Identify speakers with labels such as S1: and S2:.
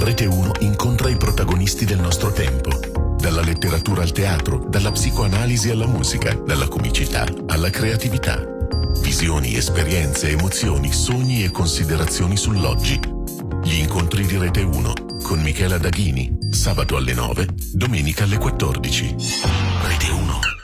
S1: Rete 1 incontra i protagonisti del nostro tempo. Dalla letteratura al teatro, dalla psicoanalisi alla musica, dalla comicità alla creatività. Visioni, esperienze, emozioni, sogni e considerazioni sull'oggi. Gli incontri di Rete 1 con Michela Daghini, sabato alle 9, domenica alle 14. Rete 1.